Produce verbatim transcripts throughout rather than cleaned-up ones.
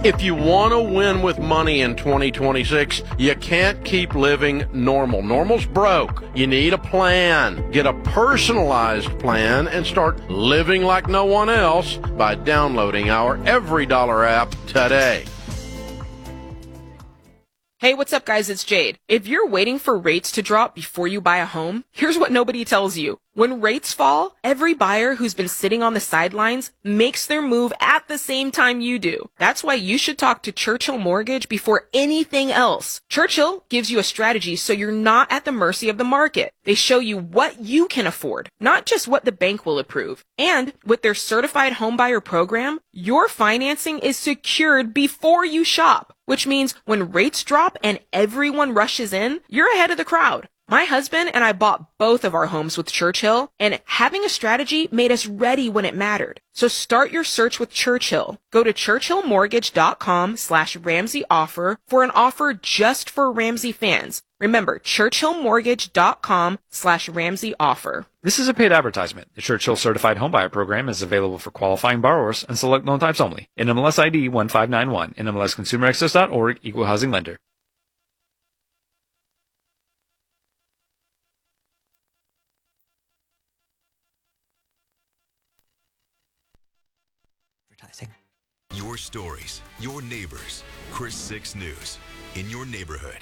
If you want to win with money in twenty twenty-six, you can't keep living normal. Normal's broke. You need a plan. Get a personalized plan and start living like no one else by downloading our Every Dollar app today. Hey, what's up, guys? It's Jade. If you're waiting for rates to drop before you buy a home, here's what nobody tells you. When rates fall, every buyer who's been sitting on the sidelines makes their move at the same time you do. That's why you should talk to Churchill Mortgage before anything else. Churchill gives you a strategy so you're not at the mercy of the market. They show you what you can afford, not just what the bank will approve. And with their certified homebuyer program, your financing is secured before you shop, which means when rates drop and everyone rushes in, you're ahead of the crowd. My husband and I bought both of our homes with Churchill, and having a strategy made us ready when it mattered. So start your search with Churchill. Go to churchillmortgage.com slash Ramsey offer for an offer just for Ramsey fans. Remember, churchillmortgage.com slash Ramsey offer. This is a paid advertisement. The Churchill Certified Homebuyer Program is available for qualifying borrowers and select loan types only. N M L S I D one five nine one, N M L S consumer access dot org, Equal Housing Lender. Your stories, your neighbors. Chris six News. In your neighborhood.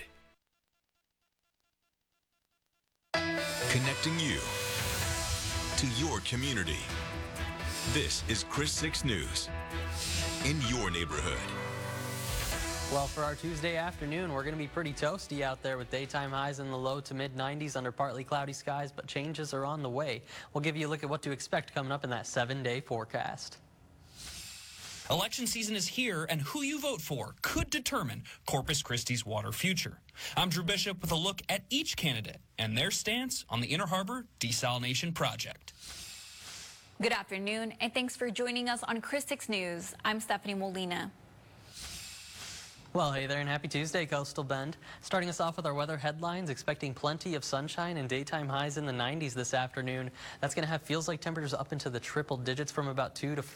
Connecting you to your community. This is Chris six News. In your neighborhood. Well, for our Tuesday afternoon, we're going to be pretty toasty out there with daytime highs in the low to mid nineties under partly cloudy skies, but changes are on the way. We'll give you a look at what to expect coming up in that seven-day forecast. Election season is here, and who you vote for could determine Corpus Christi's water future. I'm Drew Bishop with a look at each candidate and their stance on the Inner Harbor Desalination Project. Good afternoon, and thanks for joining us on Chris six News. I'm Stephanie Molina. Well, hey there, and happy Tuesday, Coastal Bend. Starting us off with our weather headlines, expecting plenty of sunshine and daytime highs in the nineties this afternoon. That's going to have feels like temperatures up into the triple digits from about two to